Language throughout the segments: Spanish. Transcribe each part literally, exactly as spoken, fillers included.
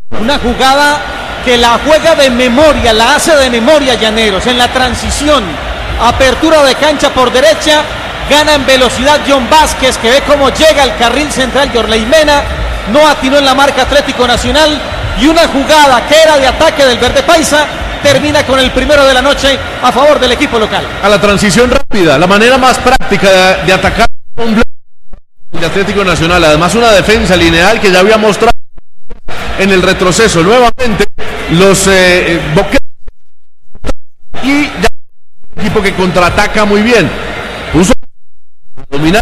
Una jugada que la juega de memoria, la hace de memoria Llaneros. En la transición, apertura de cancha por derecha, gana en velocidad John Vázquez, que ve cómo llega al carril central Yorley Mena, no atinó en la marca Atlético Nacional, y una jugada que era de ataque del Verde Paisa termina con el primero de la noche a favor del equipo local. A la transición rápida, la manera más práctica de, de atacar un bloque de Atlético Nacional, además una defensa lineal que ya había mostrado en el retroceso. Nuevamente los eh, boqueros y ya un equipo que contraataca muy bien, puso dominar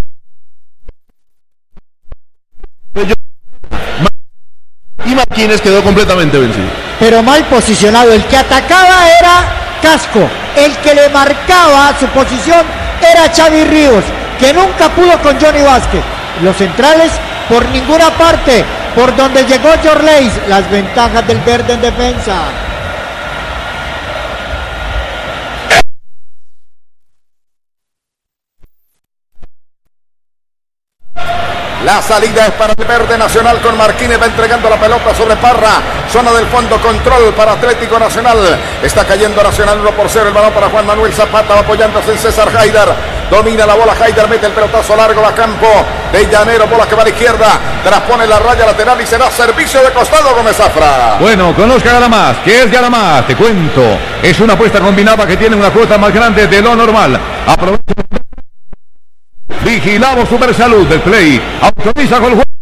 y Martínez quedó completamente vencido, pero mal posicionado. El que atacaba era Casco, el que le marcaba su posición era Xavi Ríos, que nunca pudo con Johnny Vázquez. Los centrales por ninguna parte, por donde llegó Yorley. Las ventajas del verde en defensa. La salida es para el Verde Nacional con Martínez, va entregando la pelota sobre Parra. Zona del fondo, control para Atlético Nacional. Está cayendo Nacional uno por cero. El balón para Juan Manuel Zapata, va apoyándose en César Haidar. Domina la bola Haidar, mete el pelotazo largo, va a campo de Llanero, bola que va a la izquierda. Transpone la raya lateral y será servicio de costado Gómez Zafra. Bueno, conozca Garamás. ¿Qué es Garamás? Te cuento. Es una apuesta combinada que tiene una cuota más grande de lo normal. Aprovecha. Vigilamos Supersalud del Play. Autoriza con el juego.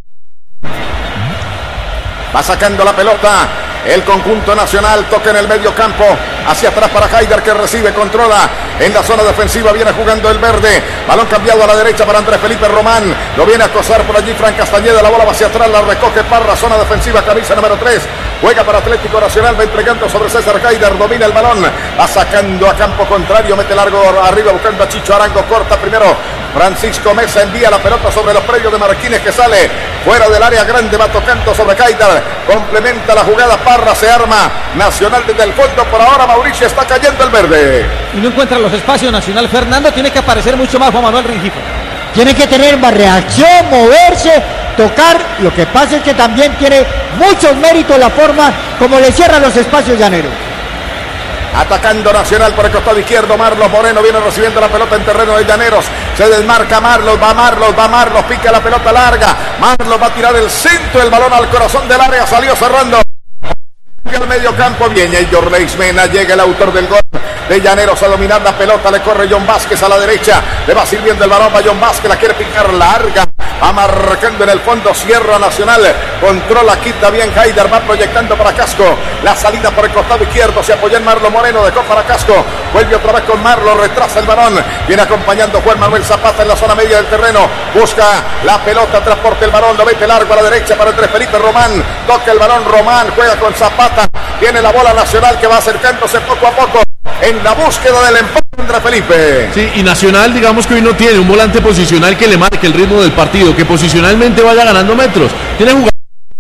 Va sacando la pelota el conjunto nacional, toca en el medio campo, hacia atrás para Haidar, que recibe, controla en la zona defensiva, viene jugando el verde, balón cambiado a la derecha para Andrés Felipe Román, lo viene a acosar por allí Fran Castañeda, la bola va hacia atrás, la recoge Parra, zona defensiva, camisa número tres, juega para Atlético Nacional, va entregando sobre César Haidar, domina el balón, va sacando a campo contrario, mete largo arriba buscando a Chicho Arango, corta primero Francisco Mesa, envía la pelota sobre los predios de Martínez, que sale fuera del área grande, va tocando sobre Haidar, complementa la jugada Parra, se arma Nacional desde el fondo, por ahora Mauricio está cayendo el verde. Y no encuentra los espacios Nacional. Fernando, tiene que aparecer mucho más Juan Manuel Rengifo. Tiene que tener más reacción, moverse, tocar. Lo que pasa es que también tiene muchos méritos la forma como le cierra los espacios Llanero. Atacando Nacional por el costado izquierdo, Marlos Moreno viene recibiendo la pelota en terreno de Llaneros, se desmarca Marlos, va Marlos, va Marlos, pica la pelota larga, Marlos va a tirar el centro, el balón al corazón del área, salió cerrando al medio campo, viene Yorley Mena, llega el autor del gol de Llaneros a dominar la pelota, le corre John Vázquez a la derecha, le va sirviendo el balón, va John Vázquez, la quiere picar larga, va marcando en el fondo, cierra Nacional, controla, quita bien Haidar, va proyectando para Casco, la salida por el costado izquierdo, se apoya en Marlon Moreno, dejó para Casco, vuelve otra vez con Marlon, retrasa el balón, viene acompañando Juan Manuel Zapata en la zona media del terreno, busca la pelota, transporta el balón, lo mete largo a la derecha para Andrés Felipe Román, toca el balón Román, juega con Zapata, tiene la bola Nacional que va acercándose poco a poco en la búsqueda del empate Andrés Felipe. Sí, y Nacional, digamos que hoy no tiene un volante posicional que le marque el ritmo del partido, que posicionalmente vaya ganando metros. Tiene jugadores.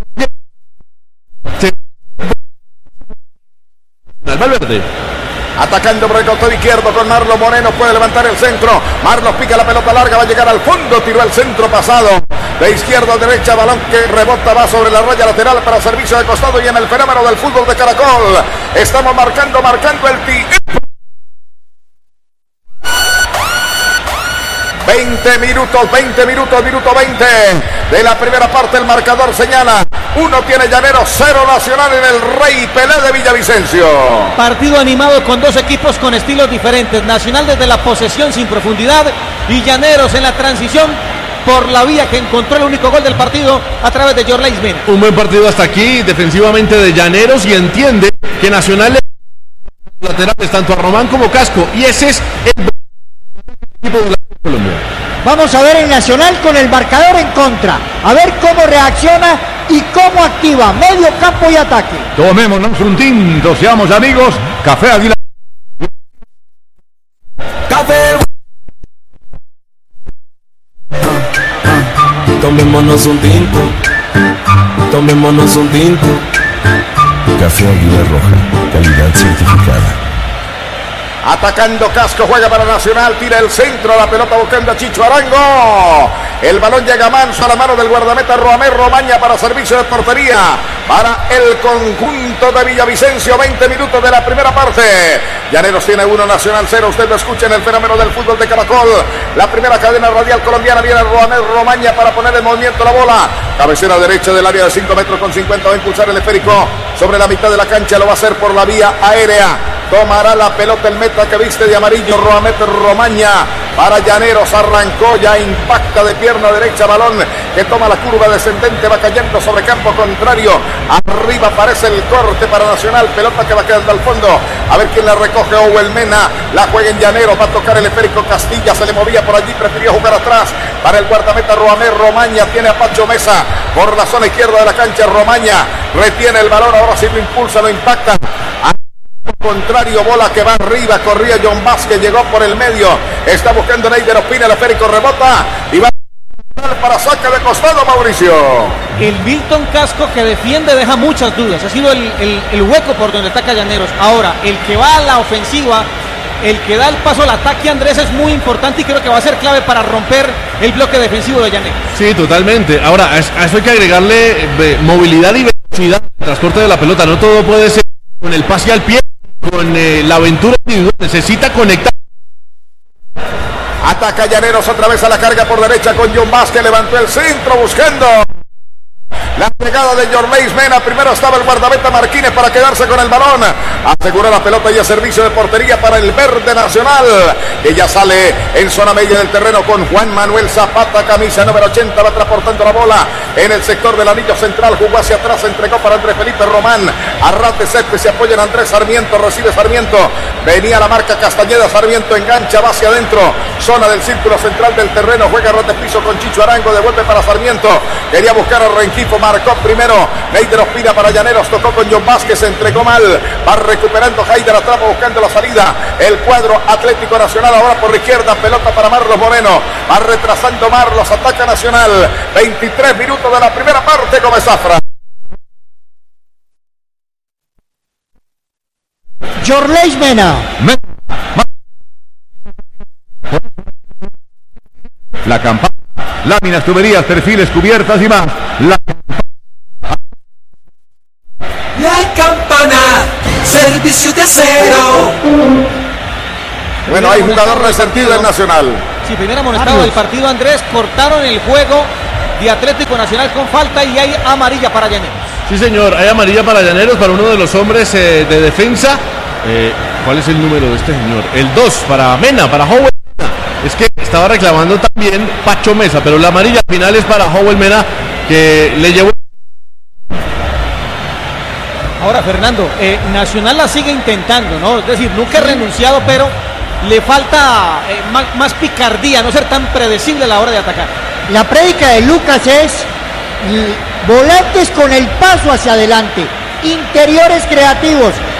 Valverde. Atacando por el costado izquierdo con Marlos Moreno, puede levantar el centro, Marlos pica la pelota larga, va a llegar al fondo, tiró el centro pasado, de izquierda a derecha, balón que rebota, va sobre la raya lateral para servicio de costado, y en el fenómeno del fútbol de Caracol, estamos marcando, marcando el tiempo. veinte minutos, veinte minutos, minuto veinte de la primera parte, el marcador señala, uno tiene Llaneros, cero Nacional en el Rey Pelé de Villavicencio. Partido animado con dos equipos con estilos diferentes, Nacional desde la posesión sin profundidad y Llaneros en la transición por la vía que encontró el único gol del partido a través de Yorley Mena. Un buen partido hasta aquí, defensivamente de Llaneros, y entiende que Nacional le laterales tanto a Román como Casco, y ese es el equipo de la Colombia. Vamos a ver el Nacional con el marcador en contra, a ver cómo reacciona y cómo activa medio campo y ataque. Tomémonos un tinto, seamos amigos. Café Águila. Café. Tomémonos un tinto. Tomémonos un tinto. Café Águila Roja, calidad certificada. Atacando Casco, juega para Nacional, tira el centro, la pelota buscando a Chicho Arango. El balón llega manso a la mano del guardameta Roamé Romaña para servicio de portería. para el conjunto de Villavicencio. veinte minutos de la primera parte. Llaneros tiene uno, Nacional cero. Usted lo escucha en el fenómeno del fútbol de Caracol. La primera cadena radial colombiana. Viene Roamel Romaña para poner en movimiento la bola. Cabecera derecha del área de cinco metros con cincuenta. Va a impulsar el esférico sobre la mitad de la cancha. Lo va a hacer por la vía aérea. Tomará la pelota el meta que viste de amarillo, Roamel Romaña. Para Llaneros, arrancó, ya impacta de pierna derecha, balón que toma la curva descendente, va cayendo sobre campo contrario. Arriba aparece el corte para Nacional, pelota que va quedando al fondo. A ver quién la recoge. Owel Mena, la juega en Llaneros, va a tocar el esférico Castilla, se le movía por allí, prefirió jugar atrás. Para el guardameta Roamel Romaña, tiene a Pacho Mesa por la zona izquierda de la cancha. Romaña retiene el balón, ahora sí lo impulsa, lo impacta. Contrario, bola que va arriba, corría John Vázquez, llegó por el medio, está buscando Neider Ospina, el esférico rebota y va para saque de costado, Mauricio. El Milton Casco que defiende deja muchas dudas, ha sido el, el, el hueco por donde ataca Llaneros. Ahora, el que va a la ofensiva, el que da el paso al ataque, Andrés, es muy importante y creo que va a ser clave para romper el bloque defensivo de Llaneros. Sí, totalmente. Ahora, a eso hay que agregarle eh, movilidad y velocidad en el transporte de la pelota, no todo puede ser con el pase al pie, con eh, la aventura individual, necesita conectar. Ataca Llaneros otra vez a la carga por derecha con John Vázquez, levantó el centro buscando la pegada de Yorleis Mena. Primero estaba el guardameta Marquínez para quedarse con el balón, aseguró la pelota y el servicio de portería para el verde Nacional, que ya sale en zona media del terreno con Juan Manuel Zapata, camisa número ochenta, va transportando la bola en el sector del anillo central, jugó hacia atrás, entregó para Andrés Felipe Román, Arrate Céspedes, se apoya en Andrés Sarmiento, recibe Sarmiento, venía la marca Castañeda, Sarmiento engancha, va hacia adentro, zona del círculo central del terreno, juega Arrate piso con Chicho Arango, devuelve para Sarmiento, quería buscar a Rengifo, marcó primero Neider Ospina para Llaneros, tocó con John Vázquez, se entregó mal, va recuperando Haider atrás buscando la salida, el cuadro Atlético Nacional ahora por la izquierda, pelota para Marlos Moreno, va retrasando Marlos, ataca Nacional, veintitrés minutos de la primera parte, Gómez Zafra. Yorleis Mena. La campana, láminas, tuberías, perfiles, cubiertas y más. La La campana, servicio de acero. Bueno, hay jugador resentido en Nacional. Sí, primer amonestado del partido, Andrés. Cortaron el juego de Atlético Nacional con falta y hay amarilla para Llaneros. Sí, señor, hay amarilla para Llaneros, para uno de los hombres eh, de defensa. Eh, ¿Cuál es el número de este señor? El dos para Mena, para Howell Mena. Es que estaba reclamando también Pacho Mesa, pero la amarilla al final es para Howell Mena, que le llevó. Ahora, Fernando, eh, Nacional la sigue intentando, ¿no? Es decir, nunca ha renunciado, pero le falta eh, más, más picardía, no ser tan predecible a la hora de atacar. La prédica de Lucas es volantes con el paso hacia adelante, interiores creativos,